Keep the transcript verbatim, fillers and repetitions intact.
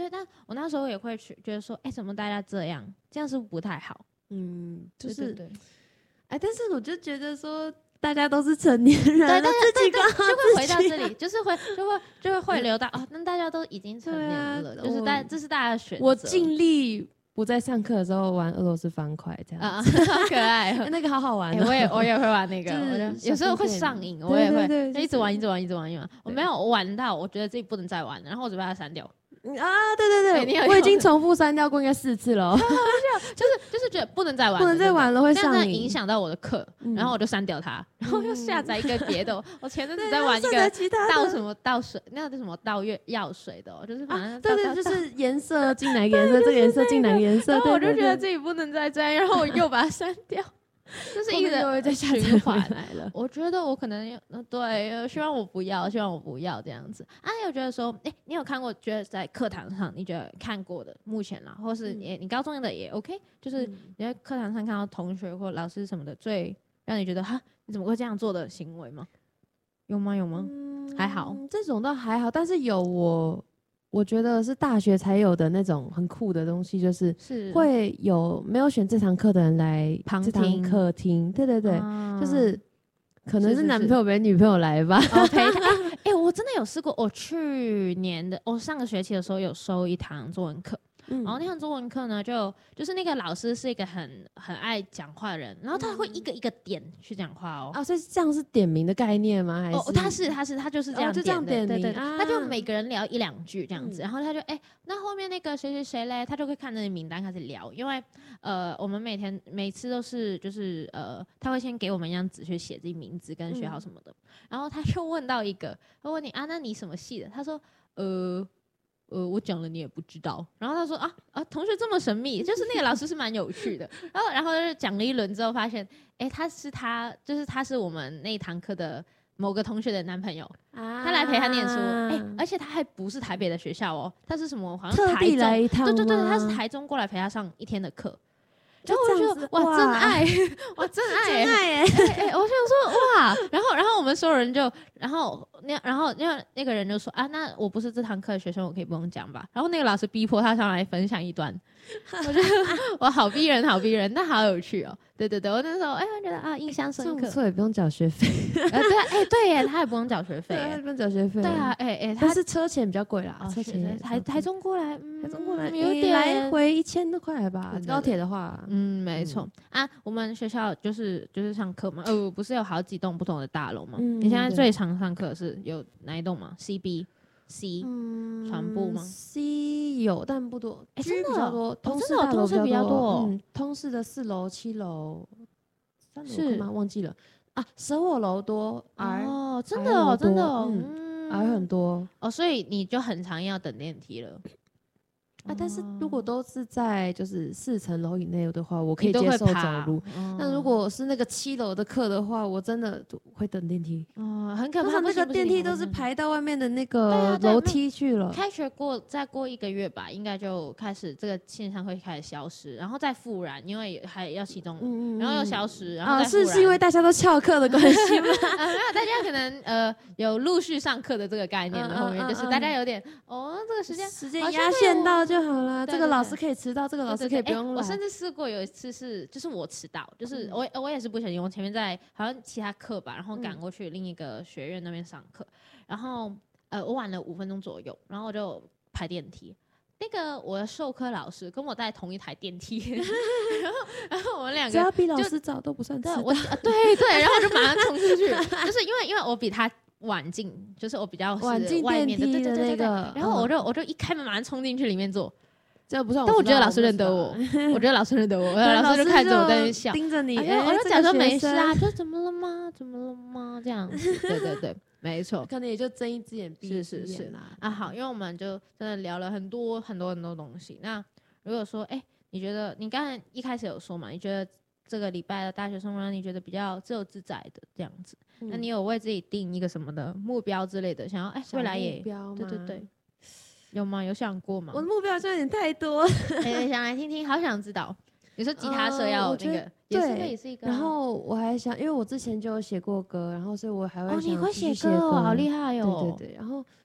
对，但我那时候也会去觉得说，哎、欸，怎么大家这样，这样是不是不太好？ 嗯，就是， 对对对哎，但是我就觉得说，大家都是成年人， 对， 对，自己管好就会回到自己这里，就是会就会就会汇流到啊，那大家都已经成年了，啊、就是大这是大家的选择。 我尽力不在上课的时候玩俄罗斯方块，这样啊，好可爱， 那个好好玩、喔欸。我也我也会玩那个，就是有时候会上瘾，我也会对对对一直玩一直玩一直玩一直玩。我没有我玩到，我觉得自己不能再玩了，然后我就把它删掉。 啊，对对对， 欸、 我已经重复删掉过应该四次了、喔， 就是就是觉得不能再玩， 不能再玩了会上瘾， 这样影响到我的课、嗯，然后我就删掉它，然后又下载一个别的、嗯。我前阵子在玩一个倒什么倒水，那个什么倒月药水的、喔，就是反正、啊、 对对，就是颜色进哪个颜色，这个颜色进哪个颜色， 然后我就觉得自己不能再这样，然后我又把它删掉。就是一直在循环来了。 我觉得我可能对，希望我不要，希望我不要这样子。啊，有觉得说，哎、欸，你有看过？觉得在课堂上你觉得看过的，目前啦，或是你、嗯、你高中的也 OK， 就是你在课堂上看到同学或老师什么的，最让你觉得哈，你怎么会这样做的行为吗？有吗？有吗？嗯、还好， 这种倒还好，但是有我。我觉得是大学才有的那种很酷的东西，就是会有没有选这堂课的人来这堂课听，对对对、啊，就是可能是男朋友陪女朋友来吧。 OK， 哎、欸欸，我真的有试过，我去年的，我上个学期的时候有收一堂作文课。嗯、然后那堂作文课呢，就就是那个老师是一个很很爱讲话的人，然后他会一个一个点去讲话哦。 啊，所以这样是点名的概念吗？还是？ 哦，他是他是他就是这样点的，哦、就这样点名，对对对， 啊、 他就每个人聊一两句这样子，嗯、然后他就哎、欸，那后面那个谁谁谁嘞，他就会看那个名单开始聊，因为呃，我们每天每次都是就是呃，他会先给我们一张纸去写自己名字跟学号什么的，嗯、然后他就问到一个，他问你啊，那你什么系的？他说呃。呃，我讲了你也不知道，然后他说啊啊，同学这么神秘，就是那个老师是蛮有趣的，然后然后就讲了一轮之后，发现，哎，他是他，就是他是我们那一堂课的某个同学的男朋友，啊、他来陪他念书，哎，而且他还不是台北的学校哦，他是什么？好像台中， 来一趟对对对，他是台中过来陪他上一天的课。然后我就觉得哇，真爱，哇，真爱， 真爱哎！ 哎，我想说哇，然后然后我们所有人就，然后那然后那那个人就说啊，那我不是这堂课的学生，我可以不用讲吧？然后那个老师逼迫他上来分享一段，我觉得哇，好逼人，好逼人，但好有趣哦。对对对，我那时候哎，我觉得啊，印象深刻。 不错，也不用缴学费。 呃，对，哎，对耶，他也不用缴学费， 他不用缴学费。 对啊，哎哎， 但是车钱比较贵啦， 哦、 车钱台台中过来， 嗯、台中过来有点来回一千多块吧， 对对对高铁的话， 嗯，没错、嗯、啊。我们学校就是就是上课嘛，呃，不是有好几栋不同的大楼吗？嗯、你现在最常上课是有哪一栋吗 ？C B、C 传、嗯、播吗 ？C 有，但不多。 哎、欸，真的比较多，通识大楼比较多。哦、 嗯，通识的四楼、七楼、三楼吗？忘记了啊。舍我楼多， 哦，真的哦，真的哦， 嗯，R 很多哦，所以你就很常要等电梯了。 啊，但是如果都是在就是四层楼以内的话，我可以接受走路。那、嗯、如果是那个七楼的课的话，我真的会等电梯。 哦、嗯，很可怕。 那个电梯都是排到外面的那个楼梯去了。 开学过再过一个月吧，应该就开始这个现象会开始消失，然后再复燃，因为还要启动，嗯、然后又消失，然后再复燃。 啊，是是因为大家都翘课的关系吗？ 啊，没有，大家可能呃有陆续上课的这个概念了，后面就是大家有点哦，这个时间时间压线到就好了。这个老师可以迟到，这个老师可以不用来。 我甚至试过有一次是，就是我迟到，就是我我也是不小心，我前面在好像其他课吧，然后赶过去另一个学院那边上课，然后呃我晚了五分钟左右，然后我就排电梯。那个我的授课老师跟我在同一台电梯，然后然后我们两个只要比老师早都不算迟到。 我对对，然后我就马上冲出去，就是因为因为我比他晚进，就是我比较晚进外面的， 电梯对对对对对。然后我就我就一开门马上冲进去里面坐。 这不算， 但我觉得老师认得我，我觉得老师认得我，老师就看着我在那边笑， 盯着你， 哎，我就假装没事啊，就怎么了吗？怎么了吗？这样子，对对对，没错， 可能也就睁一只眼闭一只眼， 是是是啊，好，因为我们就真的聊了很多很多很多东西。那如果说，哎，你觉得你刚才一开始有说嘛，你觉得这个礼拜的大学生活让你觉得比较自由自在的这样子，那你有为自己定一个什么的目标之类的，想要哎未来也，对对对。有吗？有想过吗？ 我的目标好像有点太多， 欸、想来听听，好想知道。你说吉他社要那个，呃、也是也是一个、啊。 然后我还想，因为我之前就有写过歌，然后所以我还会想哦，你会写歌， 歌哦，好厉害哦。 对对对，然后